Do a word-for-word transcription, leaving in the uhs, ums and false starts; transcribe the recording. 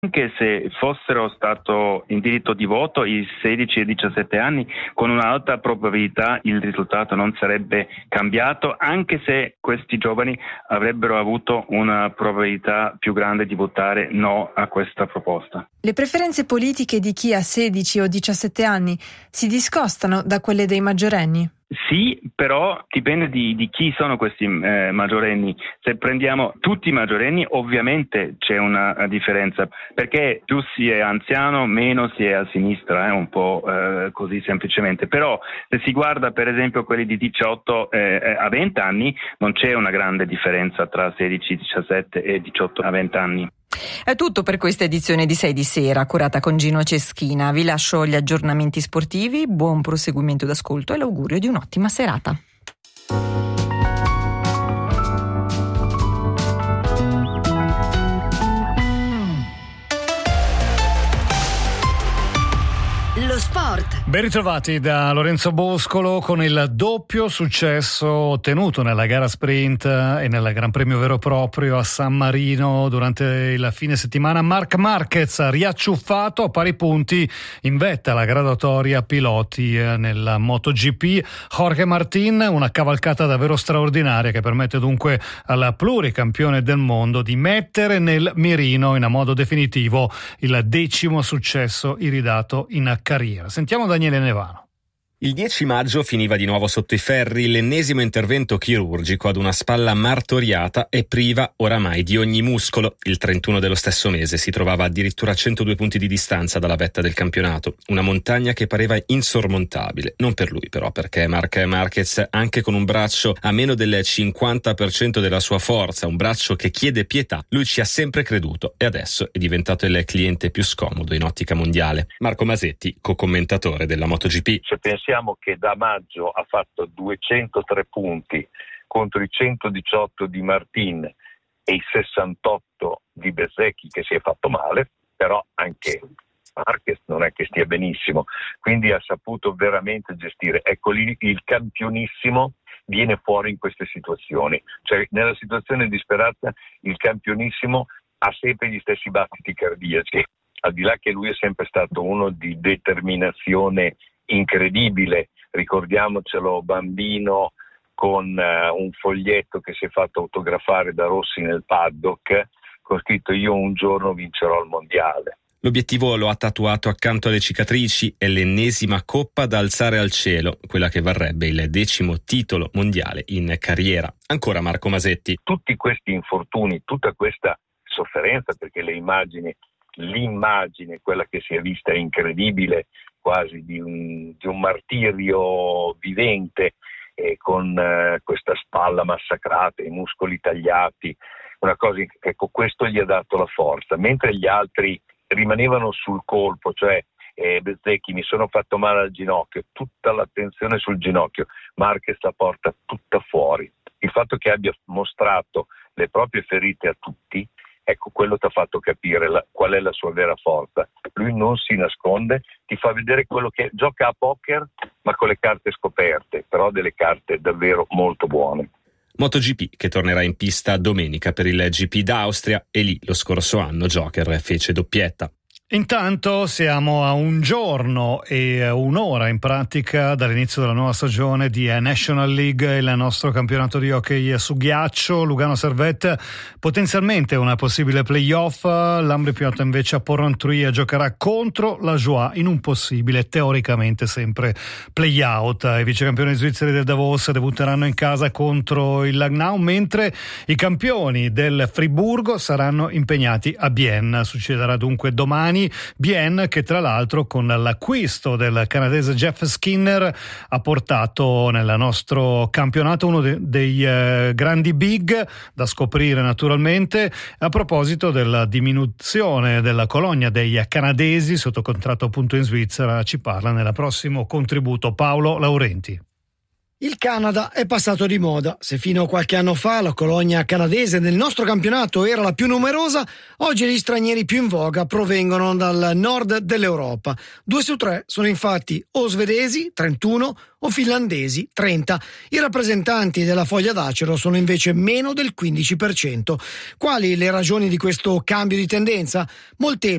Anche se fossero stato in diritto di voto i sedici e diciassette anni, con un'alta probabilità il risultato non sarebbe cambiato, anche se questi giovani avrebbero avuto una probabilità più grande di votare no a questa proposta. Le preferenze politiche di chi ha sedici o diciassette anni si discostano da quelle dei maggiorenni? Sì, però dipende di, di chi sono questi eh, maggiorenni. Se prendiamo tutti i maggiorenni, ovviamente c'è una, una differenza, perché più si è anziano, meno si è a sinistra, è eh, un po' eh, così semplicemente. Però se si guarda per esempio quelli di diciotto eh, a venti anni, non c'è una grande differenza tra sedici, diciassette e diciotto a venti anni. È tutto per questa edizione di sei di sera, curata con Gino Ceschina. Vi lascio gli aggiornamenti sportivi, buon proseguimento d'ascolto e l'augurio di un'ottima serata. Lo sport. Ben ritrovati da Lorenzo Boscolo con il doppio successo ottenuto nella gara sprint e nel Gran Premio vero e proprio a San Marino durante il fine settimana. Marc Marquez ha riacciuffato a pari punti in vetta alla graduatoria piloti nella MotoGP. Jorge Martín, una cavalcata davvero straordinaria che permette dunque al pluricampione del mondo di mettere nel mirino in modo definitivo il decimo successo iridato in carriera. Sentiamo Daniele Nevano. Il dieci maggio finiva di nuovo sotto i ferri l'ennesimo intervento chirurgico ad una spalla martoriata e priva oramai di ogni muscolo. Il trentuno dello stesso mese si trovava addirittura a centodue punti di distanza dalla vetta del campionato, una montagna che pareva insormontabile. Non per lui però, perché Marc Marquez, anche con un braccio a meno del cinquanta per cento della sua forza, un braccio che chiede pietà, lui ci ha sempre creduto e adesso è diventato il cliente più scomodo in ottica mondiale. Marco Masetti, co-commentatore della MotoGP. Se pensiamo che da maggio ha fatto duecentotre punti contro i centodiciotto di Martín e i sessantotto di Bezzecchi, che si è fatto male, però anche Marquez non è che stia benissimo, quindi ha saputo veramente gestire. Ecco lì il campionissimo viene fuori in queste situazioni, cioè nella situazione disperata il campionissimo ha sempre gli stessi battiti cardiaci, al di là che lui è sempre stato uno di determinazione incredibile. Ricordiamocelo, bambino con uh, un foglietto che si è fatto autografare da Rossi nel paddock con scritto "io un giorno vincerò il mondiale". L'obiettivo lo ha tatuato accanto alle cicatrici, è l'ennesima coppa da alzare al cielo, quella che varrebbe il decimo titolo mondiale in carriera. Ancora Marco Masetti. Tutti questi infortuni, tutta questa sofferenza, perché le immagini, l'immagine, quella che si è vista è incredibile, quasi di un, di un martirio vivente, eh, con eh, questa spalla massacrata, i muscoli tagliati, una cosa, ecco, questo gli ha dato la forza, mentre gli altri rimanevano sul colpo, cioè eh, Bezzecchi, mi sono fatto male al ginocchio, tutta l'attenzione sul ginocchio, Marquez la porta tutta fuori. Il fatto che abbia mostrato le proprie ferite a tutti, ecco, quello ti ha fatto capire la, qual è la sua vera forza. Lui non si nasconde, ti fa vedere quello che è, gioca a poker ma con le carte scoperte, però delle carte davvero molto buone. MotoGP che tornerà in pista domenica per il G P d'Austria e lì lo scorso anno Joker fece doppietta. Intanto siamo a un giorno e un'ora in pratica dall'inizio della nuova stagione di National League, il nostro campionato di hockey su ghiaccio. Lugano Servette potenzialmente una possibile playoff, l'Ambri Piotta invece a Porrentruy giocherà contro la Joie in un possibile, teoricamente sempre play-out. I vicecampioni svizzeri del Davos debutteranno in casa contro il Langnau, mentre i campioni del Friburgo saranno impegnati a Bienne. Succederà dunque domani. Bienne che tra l'altro con l'acquisto del canadese Jeff Skinner ha portato nel nostro campionato uno de- dei eh, grandi big da scoprire naturalmente. A proposito della diminuzione della colonia dei canadesi sotto contratto appunto in Svizzera, ci parla nel prossimo contributo Paolo Laurenti. Il Canada è passato di moda. Se fino a qualche anno fa la colonia canadese nel nostro campionato era la più numerosa, oggi gli stranieri più in voga provengono dal nord dell'Europa. Due su tre sono infatti o svedesi, trentuno, o finlandesi, trenta. I rappresentanti della foglia d'acero sono invece meno del quindici per cento. Quali le ragioni di questo cambio di tendenza? Molte